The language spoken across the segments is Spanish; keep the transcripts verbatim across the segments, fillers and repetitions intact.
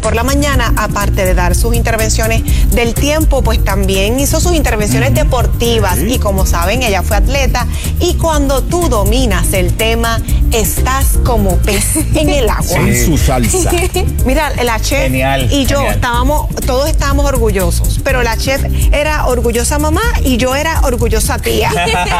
por la mañana, aparte de dar sus intervenciones del tiempo, pues también hizo sus intervenciones deportivas. ¿Sí? Y como saben, ella fue atleta. Y cuando tú dominas el tema, estás como pez en el agua. Sí. En su salsa. Mira, la chef genial, y yo genial. estábamos, todos estábamos orgullosos, pero la chef era orgullosa mamá y yo era orgullosa tía.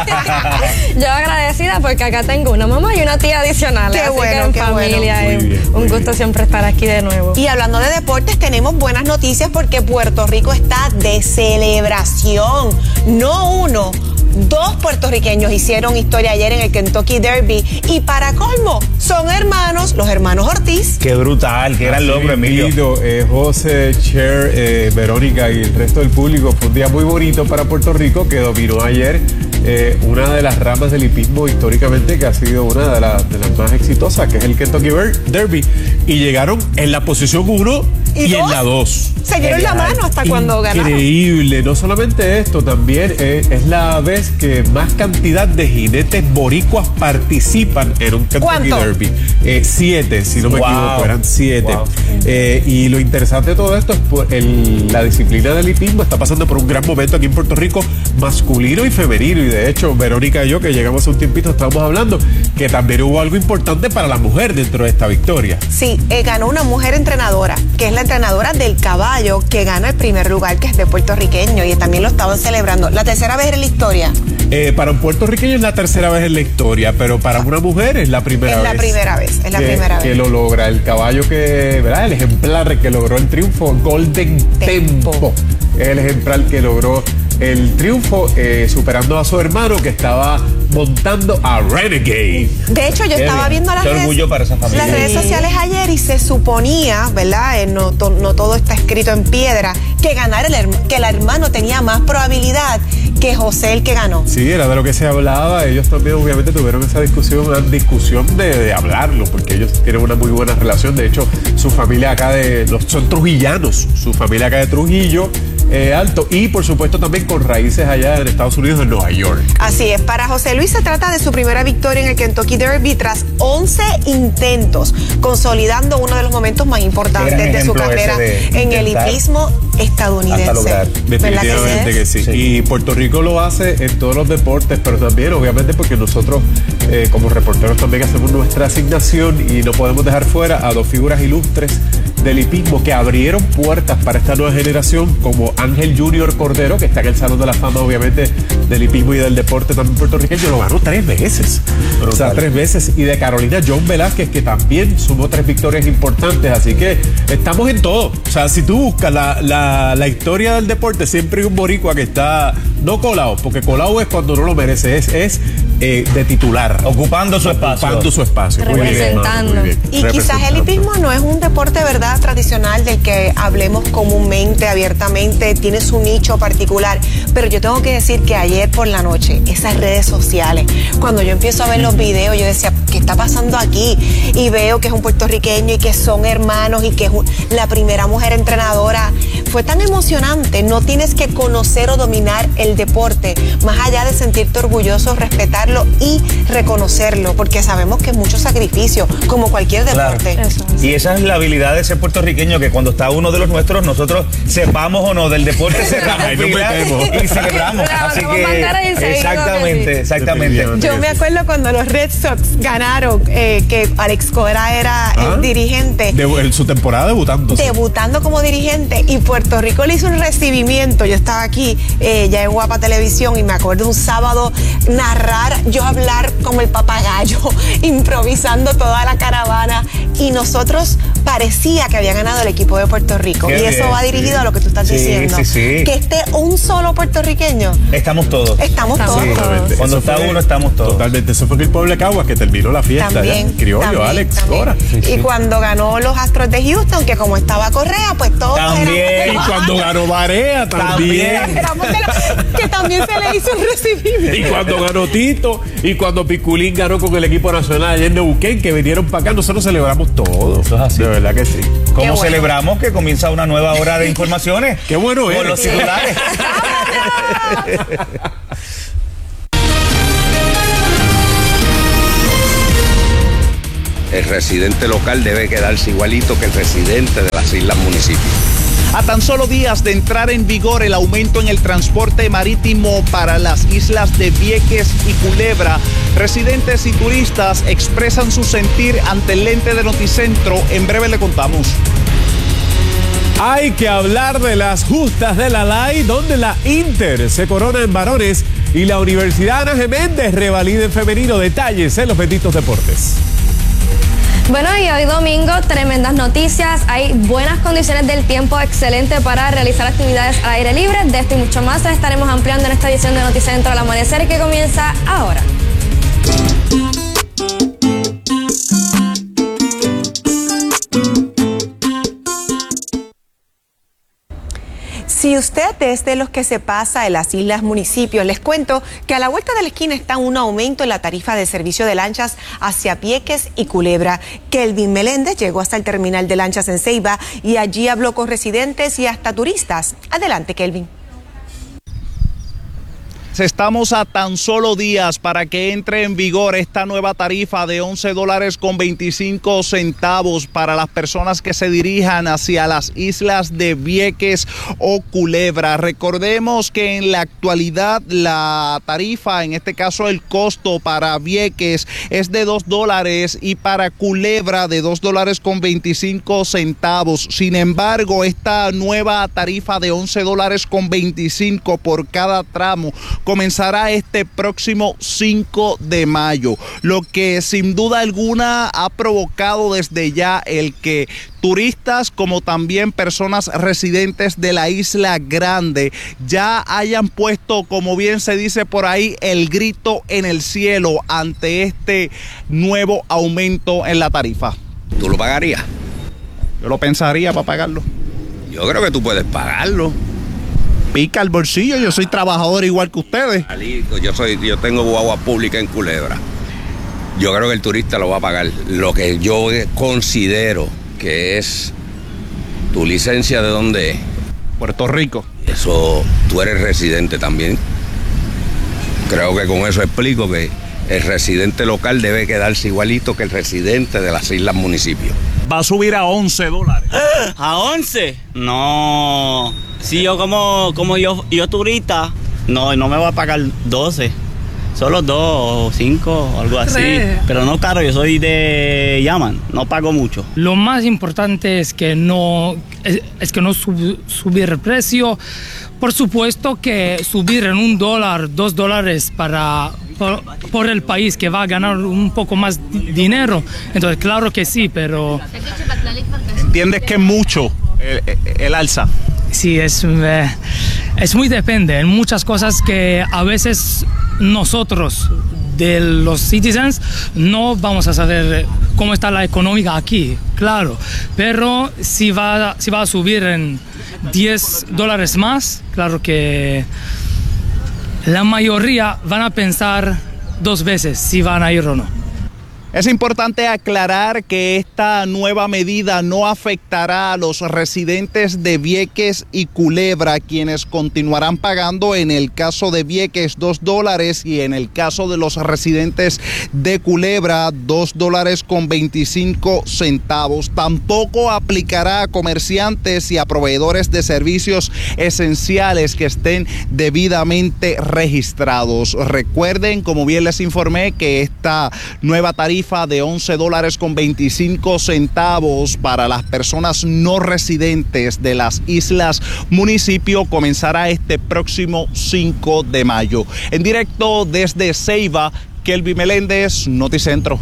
Yo agradecida porque acá tengo una mamá y una tía adicional. Qué así bueno, que en qué familia bueno. es Muy bien, un muy gusto bien. siempre estar aquí de nuevo. Y hablando de deportes, tenemos buenas noticias porque Puerto Rico está de celebración. No uno, dos puertorriqueños hicieron historia ayer en el Kentucky Derby. Y para colmo, son hermanos, los hermanos Ortiz. Qué brutal, qué gran logro, Emilio. Eh, José, Cher, eh, Verónica y el resto del público, fue un día muy bonito para Puerto Rico que dominó ayer eh, una de las ramas del hipismo históricamente que ha sido una de, la, de las más exitosas, que es el Kentucky Derby. Y llegaron en la posición uno y, y en la dos. Se dieron la mano hasta cuando ganaron. Increíble. No solamente esto, también eh, es la vez que más cantidad de jinetes boricuas participan en un Kentucky ¿Cuánto? Derby. Eh, siete, si no me Wow. equivoco, eran siete. Wow. Eh, y lo interesante de todo esto es pues, el, la disciplina del hipismo está pasando por un gran momento aquí en Puerto Rico, masculino y femenino. Y de hecho, Verónica y yo, que llegamos hace un tiempito, estábamos hablando que también hubo algo importante para la mujer dentro de esta victoria. Sí, eh, ganó una mujer entrenadora, que es la entrenadora del caballo, que gana el primer lugar, que es de puertorriqueño, y también lo estaban celebrando. La tercera vez en la historia. Eh, para un puertorriqueño es la tercera vez en la historia, pero para una mujer es la primera Es vez. la primera vez, es la que, primera vez. que lo logra. El caballo que, ¿verdad? El ejemplar que logró el triunfo, Golden Tempo. Tempo. Es el ejemplar que logró el triunfo, eh, superando a su hermano que estaba montando a Renegade. De hecho, yo Qué estaba bien. viendo las Qué redes, orgullo para esa familia. las redes sociales ayer y se suponía, ¿verdad? Eh, no, to, no todo está escrito en piedra, que ganar el herma- que el hermano tenía más probabilidad que José el que ganó. Sí, era de lo que se hablaba. Ellos también obviamente tuvieron esa discusión, una discusión de, de hablarlo, porque ellos tienen una muy buena relación. De hecho, su familia acá de, los, son trujillanos, su familia acá de Trujillo, eh, Alto, y por supuesto también con raíces allá en Estados Unidos, en Nueva York. Así es, para José Luis se trata de su primera victoria en el Kentucky Derby tras once intentos, consolidando uno de los momentos más importantes Qué gran de su ejemplo carrera ese de en el intentar hipismo estadounidense. hasta lograr. ¿Verdad que Definitivamente sí? que sí. Sí. Y Puerto Rico lo hace en todos los deportes, pero también, obviamente, porque nosotros, eh, como reporteros, también hacemos nuestra asignación y no podemos dejar fuera a dos figuras ilustres del hipismo que abrieron puertas para esta nueva generación, como Ángel Junior Cordero, que está en el Salón de la Fama, obviamente, del hipismo y del deporte también puertorriqueño, lo ganó tres veces. Brutal. O sea, tres veces. Y de Carolina John Velázquez, que también sumó tres victorias importantes. Así que estamos en todo. O sea, si tú buscas la, la, la historia del deporte, siempre hay un boricua que está, no colado, porque colado es cuando no lo merece, es, es eh, de titular. Ocupando su espacio. Ocupando su espacio. Muy bien, Representando. muy bien. Y quizás el hipismo no es un deporte, ¿verdad?, tradicional del que hablemos comúnmente, abiertamente, tiene su nicho particular, pero yo tengo que decir que ayer por la noche, esas redes sociales, cuando yo empiezo a ver los videos, yo decía, ¿qué está pasando aquí? Y veo que es un puertorriqueño y que son hermanos y que es un- la primera mujer entrenadora. Fue tan emocionante, no tienes que conocer o dominar el deporte, más allá de sentirte orgulloso, respetarlo y reconocerlo, porque sabemos que es mucho sacrificio, como cualquier Claro. deporte. Eso es. Y esa es la habilidad de ser puertorriqueño, que cuando está uno de los nuestros, nosotros sepamos o no del deporte, cerramos Ahí nos fila metemos. y celebramos. Así Levantamos que, bandera y seguimos que exactamente, sí. exactamente. Definitivamente. Yo me acuerdo cuando los Red Sox ganaron, eh, que Alex Cora era Ah. el dirigente, De, en su temporada debutando. debutando como dirigente, y Puerto Rico le hizo un recibimiento. Yo estaba aquí eh, ya en Guapa Televisión y me acuerdo un sábado narrar, yo hablar como el papagayo, improvisando toda la caravana, y nosotros parecía que había ganado el equipo de Puerto Rico. Qué y eso bien, va dirigido sí. a lo que tú estás Sí, diciendo. sí, sí. Que esté un solo puertorriqueño, Estamos todos. estamos Estamos todos. todos. Cuando Eso está fue- uno, estamos todos. Totalmente. Eso fue en el pueblo de Caguas que terminó la fiesta. También, ya. Criollo, también, Alex también. Cora. Y cuando ganó los Astros de Houston, que como estaba Correa, pues todos También. Y cuando ganó Barea también. También. éramos de la- que también se le hizo un recibimiento. Y cuando ganó Tito, y cuando Piculín ganó con el equipo nacional ayer en Neuquén, que vinieron para acá, nosotros celebramos todo. Eso es así. De verdad que sí. ¿Cómo Qué bueno. celebramos que comienza una nueva hora de informaciones? Qué bueno Con eres. los titulares. el residente local debe quedarse igualito que el residente de las islas municipios. A tan solo días de entrar en vigor el aumento en el transporte marítimo para las islas de Vieques y Culebra, residentes y turistas expresan su sentir ante el lente de Noticentro. En breve le contamos. Hay que hablar de las justas de la L A I, donde la Inter se corona en varones y la Universidad Ana G. Méndez revalida en femenino. Detalles en los benditos deportes. Bueno, y hoy domingo, tremendas noticias. Hay buenas condiciones del tiempo, excelente para realizar actividades al aire libre. De esto y mucho más estaremos ampliando en esta edición de Noticentro al amanecer, que comienza ahora. Si usted es de los que se pasa en las islas municipios, les cuento que a la vuelta de la esquina está un aumento en la tarifa de servicio de lanchas hacia Vieques y Culebra. Kelvin Meléndez llegó hasta el terminal de lanchas en Ceiba y allí habló con residentes y hasta turistas. Adelante, Kelvin. Estamos a tan solo días para que entre en vigor esta nueva tarifa de once dólares con veinticinco centavos para las personas que se dirijan hacia las islas de Vieques o Culebra. Recordemos que en la actualidad la tarifa, en este caso el costo para Vieques es de dos dólares y para Culebra de dos dólares con veinticinco centavos. Sin embargo, esta nueva tarifa de once dólares con veinticinco por cada tramo comenzará este próximo cinco de mayo, lo que sin duda alguna ha provocado desde ya el que turistas como también personas residentes de la Isla Grande ya hayan puesto, como bien se dice por ahí, el grito en el cielo ante este nuevo aumento en la tarifa. ¿Tú lo pagarías? Yo lo pensaría para pagarlo. Yo creo que tú puedes pagarlo. Pica el bolsillo, yo soy trabajador igual que ustedes. Yo soy, yo tengo guagua pública en Culebra. Yo creo que el turista lo va a pagar. Lo que yo considero que es tu licencia, ¿de dónde es? Puerto Rico. Eso, tú eres residente también. Creo que con eso explico que el residente local debe quedarse igualito que el residente de las islas municipios. Va a subir a once dólares. ¿A once? No. Si yo como, como yo, yo turista, no, no me va a pagar doce. Solo dos o cinco, algo así. ¿Crees? Pero no caro, yo soy de Yaman, no pago mucho. Lo más importante es que no, es, es que no sub, subir el precio. Por supuesto que subir en un dólar, dos dólares para por, por el país que va a ganar un poco más dinero. Entonces, claro que sí, pero... ¿Entiendes que es mucho el, el alza? Sí, es, eh, es muy depende. En muchas cosas que a veces nosotros, de los citizens, no vamos a saber cómo está la económica aquí, claro. Pero si va, si va a subir en diez dólares más, claro que la mayoría van a pensar dos veces si van a ir o no. Es importante aclarar que esta nueva medida no afectará a los residentes de Vieques y Culebra, quienes continuarán pagando en el caso de Vieques dos dólares y en el caso de los residentes de Culebra dos dólares con veinticinco centavos. Tampoco aplicará a comerciantes y a proveedores de servicios esenciales que estén debidamente registrados. Recuerden, como bien les informé, que esta nueva tarifa de once dólares con veinticinco centavos para las personas no residentes de las islas municipio comenzará este próximo cinco de mayo. En directo desde Ceiba, Kelvin Meléndez, Noticentro.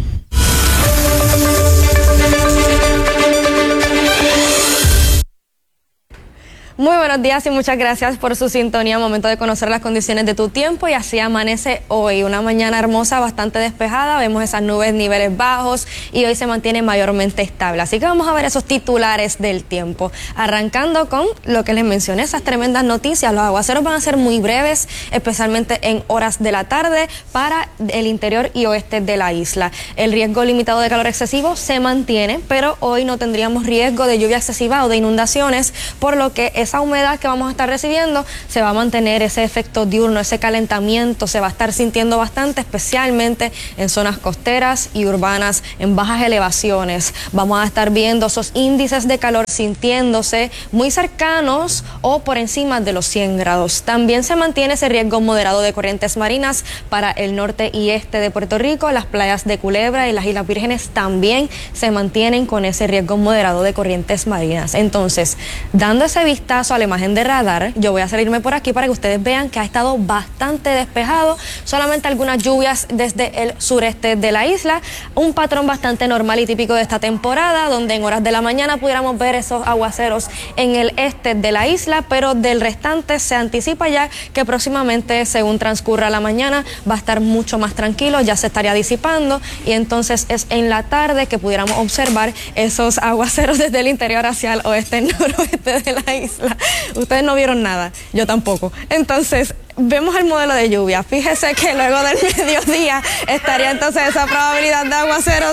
Muy buenos días y muchas gracias por su sintonía. Momento de conocer las condiciones de tu tiempo y así amanece hoy. Una mañana hermosa, bastante despejada. Vemos esas nubes, niveles bajos y hoy se mantiene mayormente estable. Así que vamos a ver esos titulares del tiempo. Arrancando con lo que les mencioné, esas tremendas noticias. Los aguaceros van a ser muy breves, especialmente en horas de la tarde para el interior y oeste de la isla. El riesgo limitado de calor excesivo se mantiene, pero hoy no tendríamos riesgo de lluvia excesiva o de inundaciones, por lo que es esa humedad que vamos a estar recibiendo se va a mantener ese efecto diurno, ese calentamiento, se va a estar sintiendo bastante, especialmente en zonas costeras y urbanas, en bajas elevaciones. Vamos a estar viendo esos índices de calor sintiéndose muy cercanos o por encima de los cien grados. También se mantiene ese riesgo moderado de corrientes marinas para el norte y este de Puerto Rico. Las playas de Culebra y las Islas Vírgenes también se mantienen con ese riesgo moderado de corrientes marinas. Entonces, dando ese vistazo a la imagen de radar, yo voy a salirme por aquí para que ustedes vean que ha estado bastante despejado, solamente algunas lluvias desde el sureste de la isla, un patrón bastante normal y típico de esta temporada, donde en horas de la mañana pudiéramos ver esos aguaceros en el este de la isla, pero del restante se anticipa ya que próximamente, según transcurra la mañana, va a estar mucho más tranquilo, ya se estaría disipando, y entonces es en la tarde que pudiéramos observar esos aguaceros desde el interior hacia el oeste, noroeste de la isla. Ustedes no vieron nada, yo tampoco. Entonces, vemos el modelo de lluvia. Fíjese que luego del mediodía estaría entonces esa probabilidad de aguaceros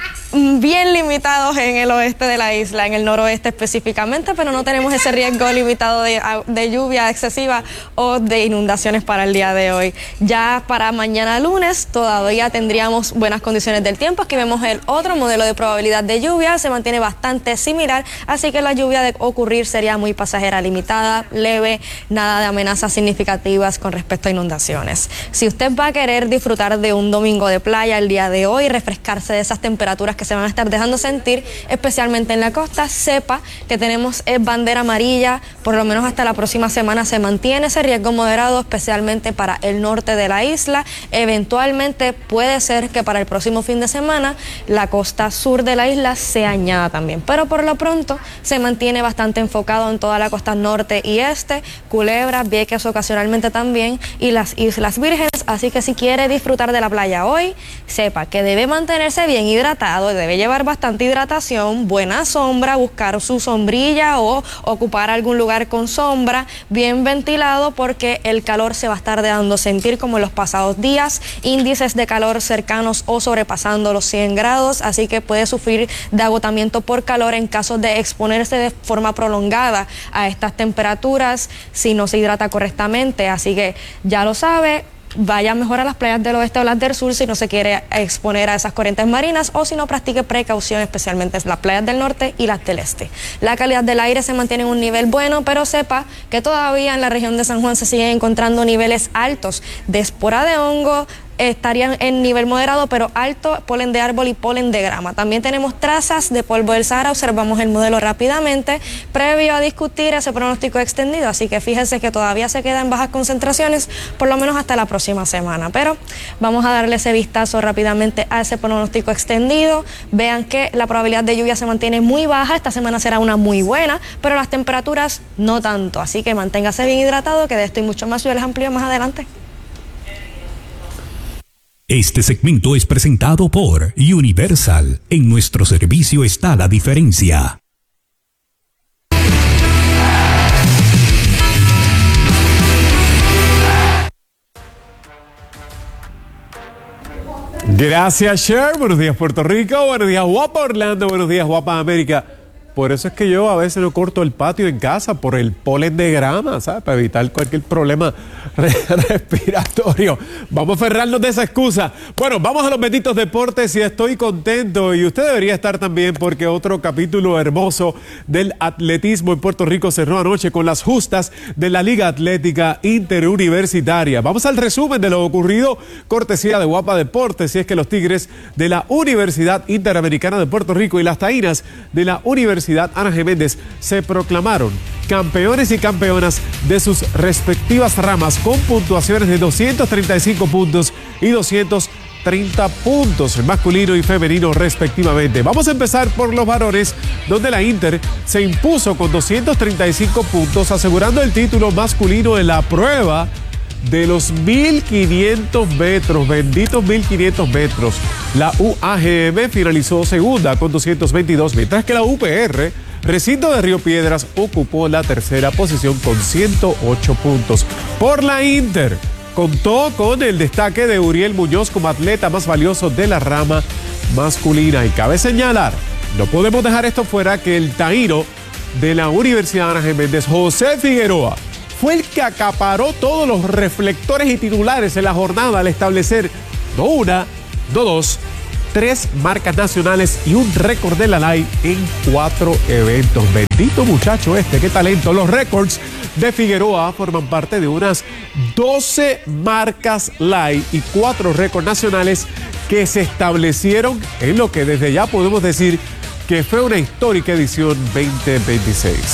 bien limitados en el oeste de la isla, en el noroeste específicamente, pero no tenemos ese riesgo limitado de, de lluvia excesiva o de inundaciones para el día de hoy. Ya para mañana lunes todavía tendríamos buenas condiciones del tiempo. Aquí vemos el otro modelo de probabilidad de lluvia, se mantiene bastante similar, así que la lluvia de ocurrir sería muy pasajera, limitada, leve, nada de amenazas significativas con respecto a inundaciones. Si usted va a querer disfrutar de un domingo de playa el día de hoy, refrescarse de esas temperaturas que se van a estar dejando sentir, especialmente en la costa, sepa que tenemos eh, bandera amarilla, por lo menos hasta la próxima semana se mantiene ese riesgo moderado, especialmente para el norte de la isla. Eventualmente puede ser que para el próximo fin de semana la costa sur de la isla se añada también, pero por lo pronto se mantiene bastante enfocado en toda la costa norte y este, Culebra, Vieques ocasionalmente también, y las Islas Vírgenes, así que si quiere disfrutar de la playa hoy, sepa que debe mantenerse bien hidratado, debe llevar bastante hidratación, buena sombra, buscar su sombrilla o ocupar algún lugar con sombra, bien ventilado, porque el calor se va a estar dando sentir como en los pasados días, índices de calor cercanos o sobrepasando los cien grados, así que puede sufrir de agotamiento por calor en caso de exponerse de forma prolongada a estas temperaturas si no se hidrata correctamente, así que ya lo sabe. Vaya mejor a las playas del oeste o las del sur si no se quiere exponer a esas corrientes marinas, o si no, practique precaución, especialmente en las playas del norte y las del este. La calidad del aire se mantiene en un nivel bueno, pero sepa que todavía en la región de San Juan se siguen encontrando niveles altos de espora de hongo, estarían en nivel moderado, pero alto polen de árbol y polen de grama. También tenemos trazas de polvo del Sahara, observamos el modelo rápidamente, previo a discutir ese pronóstico extendido, así que fíjense que todavía se queda en bajas concentraciones, por lo menos hasta la próxima semana. Pero vamos a darle ese vistazo rápidamente a ese pronóstico extendido. Vean que la probabilidad de lluvia se mantiene muy baja, esta semana será una muy buena, pero las temperaturas no tanto, así que manténgase bien hidratado, que de esto y mucho más yo les amplío más adelante. Este segmento es presentado por Universal. En nuestro servicio está la diferencia. Gracias, Cher. Buenos días, Puerto Rico. Buenos días, guapa Orlando. Buenos días, guapa América. Por eso es que yo a veces no corto el patio en casa por el polen de grama, ¿sabes? Para evitar cualquier problema respiratorio. Vamos a aferrarnos de esa excusa. Bueno, vamos a los benditos deportes y estoy contento. Y usted debería estar también, porque otro capítulo hermoso del atletismo en Puerto Rico cerró anoche con las justas de la Liga Atlética Interuniversitaria. Vamos al resumen de lo ocurrido, cortesía de Guapa Deportes. Y es que los Tigres de la Universidad Interamericana de Puerto Rico y las Taínas de la Universidad Ana Geméndez se proclamaron campeones y campeonas de sus respectivas ramas con puntuaciones de doscientos treinta y cinco puntos y doscientos treinta puntos, masculino y femenino respectivamente. Vamos a empezar por los varones, donde la Inter se impuso con doscientos treinta y cinco puntos, asegurando el título masculino en la prueba de los mil quinientos metros, benditos mil quinientos metros. La U A G M finalizó segunda con doscientos veintidós, mientras que la U P R, recinto de Río Piedras, ocupó la tercera posición con ciento ocho puntos. Por la Inter, contó con el destaque de Uriel Muñoz como atleta más valioso de la rama masculina. Y cabe señalar, no podemos dejar esto fuera, que el taíno de la Universidad Ana G. Méndez, José Figueroa, fue el que acaparó todos los reflectores y titulares en la jornada al establecer no una, no dos, tres marcas nacionales y un récord de la L A I en cuatro eventos. Bendito muchacho este, qué talento. Los récords de Figueroa forman parte de unas doce marcas L A I y cuatro récords nacionales que se establecieron en lo que desde ya podemos decir que fue una histórica edición veinte veintiséis.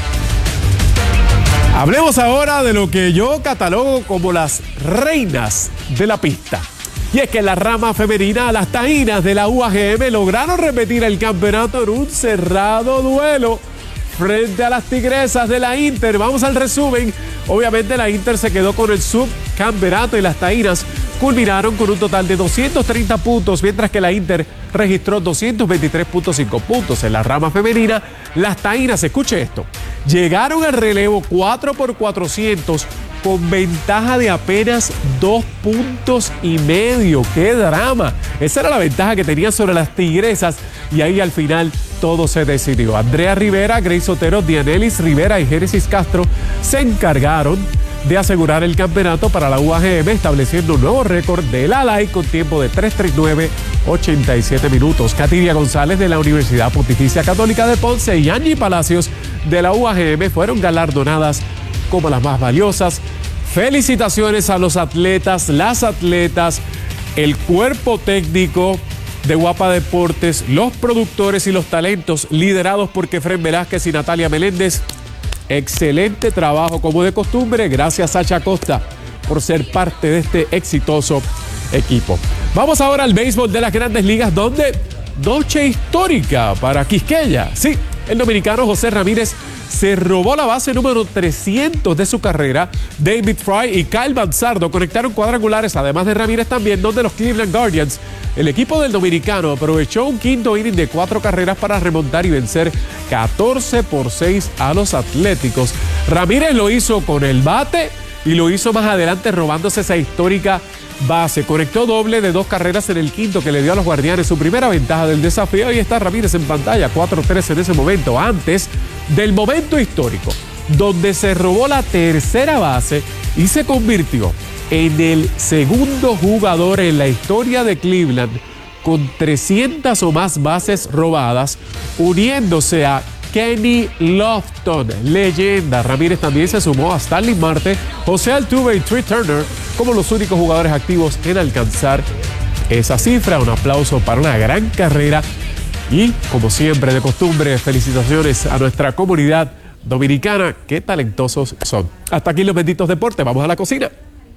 Hablemos ahora de lo que yo catalogo como las reinas de la pista. Y es que en la rama femenina, las taínas de la U A G M lograron repetir el campeonato en un cerrado duelo frente a las tigresas de la Inter. Vamos al resumen. Obviamente la Inter se quedó con el subcampeonato y las taínas culminaron con un total de doscientos treinta puntos, mientras que la Inter registró doscientos veintitrés punto cinco puntos. En la rama femenina, las taínas, escuche esto, llegaron al relevo cuatro por cuatrocientos con ventaja de apenas dos puntos y medio. ¡Qué drama! Esa era la ventaja que tenían sobre las tigresas y ahí al final todo se decidió. Andrea Rivera, Grace Otero, Dianelis Rivera y Génesis Castro se encargaron de asegurar el campeonato para la U A G M, estableciendo un nuevo récord de la L A I con tiempo de tres treinta y nueve ochenta y siete minutos. Katiria González de la Universidad Pontificia Católica de Ponce y Angie Palacios de la U A G M fueron galardonadas como las más valiosas. Felicitaciones a los atletas, las atletas, el cuerpo técnico de Guapa Deportes, los productores y los talentos liderados por Kefren Velázquez y Natalia Meléndez. Excelente trabajo como de costumbre. Gracias Sacha Costa por ser parte de este exitoso equipo. Vamos ahora al béisbol de las Grandes Ligas, donde noche histórica para Quisqueya. Sí, el dominicano José Ramírez se robó la base número trescientos de su carrera. David Fry y Kyle Manzardo conectaron cuadrangulares, además de Ramírez también, donde los Cleveland Guardians, el equipo del dominicano, aprovechó un quinto inning de cuatro carreras para remontar y vencer catorce por seis a los Atléticos. Ramírez lo hizo con el bate y lo hizo más adelante robándose esa histórica base. Conectó doble de dos carreras en el quinto que le dio a los Guardianes su primera ventaja del desafío. Ahí está Ramírez en pantalla, cuatro tres en ese momento, antes del momento histórico, donde se robó la tercera base y se convirtió en el segundo jugador en la historia de Cleveland con trescientas o más bases robadas, uniéndose a Kenny Lofton, leyenda. Ramírez también se sumó a Stanley Marte, José Altuve y Trey Turner como los únicos jugadores activos en alcanzar esa cifra. Un aplauso para una gran carrera y, como siempre de costumbre, felicitaciones a nuestra comunidad dominicana. Qué talentosos son. Hasta aquí los benditos deportes. Vamos a la cocina.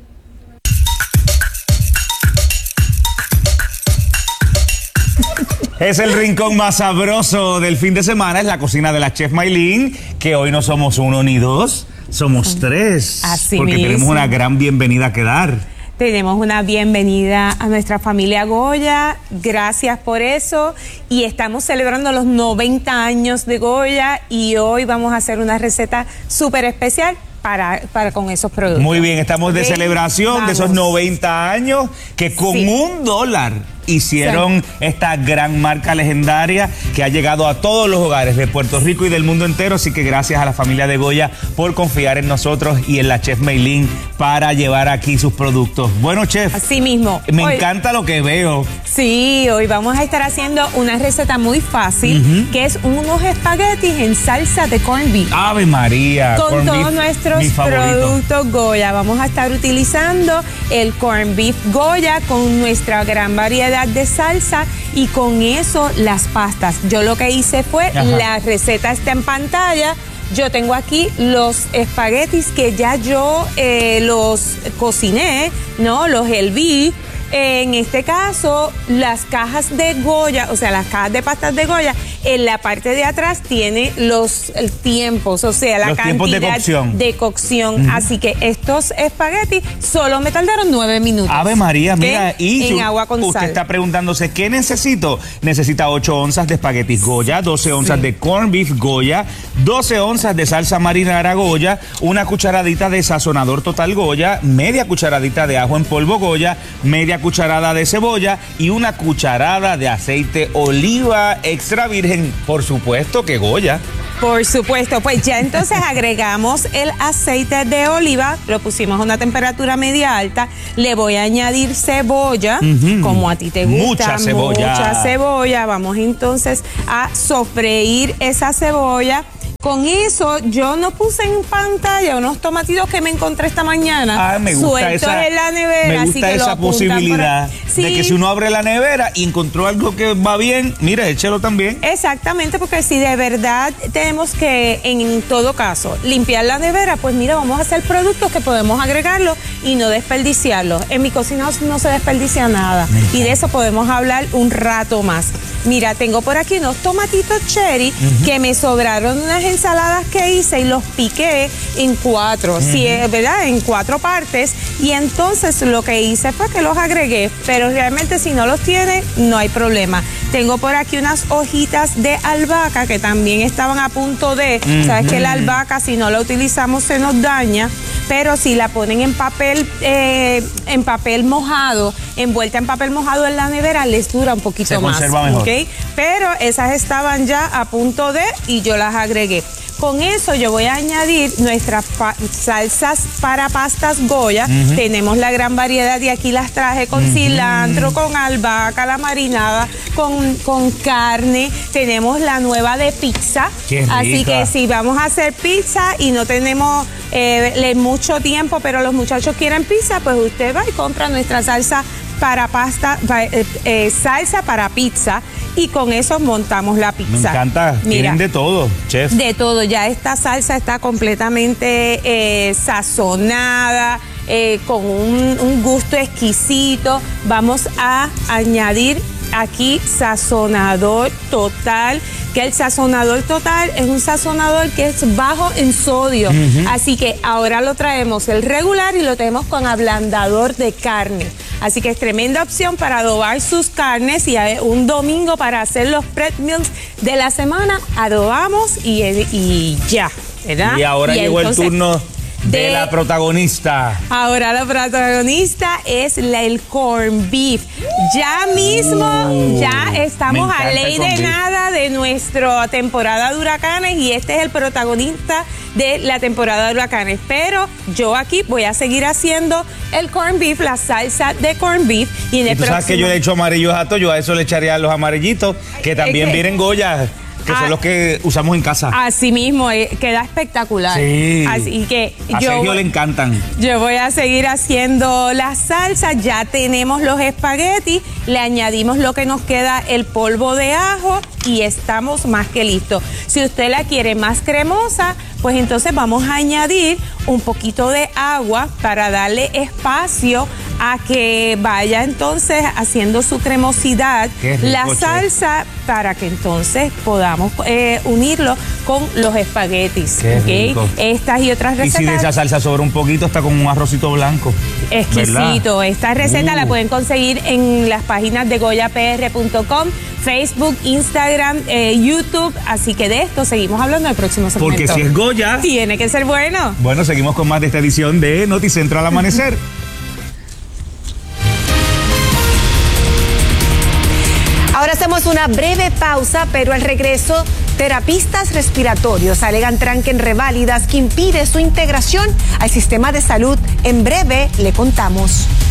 Es el rincón más sabroso del fin de semana, es la cocina de la Chef Maylin, que hoy no somos uno ni dos, somos tres. Así porque mismo. tenemos una gran bienvenida que dar. Tenemos una bienvenida a nuestra familia Goya, gracias por eso, y estamos celebrando los noventa años de Goya y hoy vamos a hacer una receta súper especial para, para con esos productos. Muy bien, estamos de ¿Okay? celebración Vamos. de esos noventa años que con Sí. un dólar hicieron sí. esta gran marca legendaria que ha llegado a todos los hogares de Puerto Rico y del mundo entero. Así que gracias a la familia de Goya por confiar en nosotros y en la Chef Maylin para llevar aquí sus productos. Bueno, Chef. Así mismo. Me hoy, encanta lo que veo. Sí, hoy vamos a estar haciendo una receta muy fácil, uh-huh. que es unos espaguetis en salsa de corned beef. Ave María. Con todos nuestros productos Goya. Vamos a estar utilizando el corned beef Goya con nuestra gran variedad de salsa y con eso las pastas. Yo lo que hice fue, Ajá. la receta está en pantalla. Yo tengo aquí los espaguetis que ya yo eh, los cociné, ¿no? Los herví. En este caso, las cajas de Goya, o sea, las cajas de pastas de Goya, en la parte de atrás tiene los tiempos, o sea, la los cantidad de cocción. De cocción. Uh-huh. Así que estos espaguetis solo me tardaron nueve minutos. Ave María, mira, y en su, agua con usted sal. está preguntándose, ¿qué necesito? Necesita ocho onzas de espaguetis Goya, doce onzas sí. de corned beef Goya, doce onzas de salsa marinara Goya, una cucharadita de sazonador total Goya, media cucharadita de ajo en polvo Goya, media cucharada de cebolla y una cucharada de aceite oliva extra virgen virgen, por supuesto que Goya. Por supuesto, pues ya entonces agregamos el aceite de oliva, lo pusimos a una temperatura media alta, le voy a añadir cebolla, uh-huh. como a ti te gusta. Mucha cebolla. Mucha cebolla, vamos entonces a sofreír esa cebolla. Con eso, yo no puse en pantalla unos tomatitos que me encontré esta mañana. Ah, me gusta sueltos esa, en la nevera. me gusta así que esa posibilidad sí. de que si uno abre la nevera y encontró algo que va bien, mire, échelo también. Exactamente, porque si de verdad tenemos que, en todo caso, limpiar la nevera, pues mira, vamos a hacer productos que podemos agregarlo y no desperdiciarlos. En mi cocina no se desperdicia nada y de eso podemos hablar un rato más. Mira, tengo por aquí unos tomatitos cherry uh-huh. que me sobraron unas ensaladas que hice y los piqué en cuatro, uh-huh. sí, ¿verdad? En cuatro partes. Y entonces lo que hice fue que los agregué, pero realmente si no los tiene, no hay problema. Tengo por aquí unas hojitas de albahaca que también estaban a punto de, uh-huh. sabes que la albahaca si no la utilizamos se nos daña, pero si la ponen en papel, eh, en papel mojado, envuelta en papel mojado en la nevera, les dura un poquito se más. Conserva mejor. ¿Okay? Pero esas estaban ya a punto de y yo las agregué. Con eso yo voy a añadir nuestras salsas para pastas Goya. Uh-huh. Tenemos la gran variedad y aquí las traje con uh-huh. cilantro, con albahaca, la marinada, con, con carne. Tenemos la nueva de pizza. Qué rica. Así que si vamos a hacer pizza y no tenemos eh, mucho tiempo, pero los muchachos quieren pizza, pues usted va y compra nuestra salsa para pasta, eh, eh, salsa para pizza y con eso montamos la pizza. Me encanta, Mira, tienen de todo, chef. De todo, ya esta salsa está completamente eh, sazonada, eh, con un, un gusto exquisito. Vamos a añadir aquí sazonador total, que el sazonador total es un sazonador que es bajo en sodio. Uh-huh. Así que ahora lo traemos el regular y lo tenemos con ablandador de carne. Así que es tremenda opción para adobar sus carnes y un domingo para hacer los prep meals de la semana, adobamos y, y ya, ¿verdad? Y ahora y llegó entonces, el turno de, de la protagonista. Ahora la protagonista es la, el corn beef. Ya mismo, uh, ya estamos a ley de nada de nuestra temporada de huracanes y este es el protagonista de la temporada de huracanes. Pero yo aquí voy a seguir haciendo el corn beef, la salsa de corn beef. Y en el ¿Y tú próximo... sabes que yo le echo amarillos a todo? Yo a eso le echaría los amarillitos, que también vienen Goya. Que son ah, los que usamos en casa. Así mismo, eh, queda espectacular. Sí. Así que a yo, Sergio le encantan. Yo voy a seguir haciendo la salsa. Ya tenemos los espaguetis, le añadimos lo que nos queda, el polvo de ajo y estamos más que listos. Si usted la quiere más cremosa, pues entonces vamos a añadir un poquito de agua para darle espacio a que vaya entonces haciendo su cremosidad rico, la salsa chef. Para que entonces podamos eh, unirlo con los espaguetis. ¿Okay? Estas y otras recetas. Y si de esa salsa sobra un poquito, está con un arrocito blanco. Exquisito. ¿Verdad? Esta receta uh. la pueden conseguir en las páginas de goya p r punto com, Facebook, Instagram, eh, YouTube. Así que de esto seguimos hablando en el próximo segmento. Porque si es Goya, tiene que ser bueno. Bueno, seguimos con más de esta edición de Noticentro al Amanecer. Ahora hacemos una breve pausa, pero al regreso, terapistas respiratorios alegan tranque en reválidas que impide su integración al sistema de salud. En breve le contamos.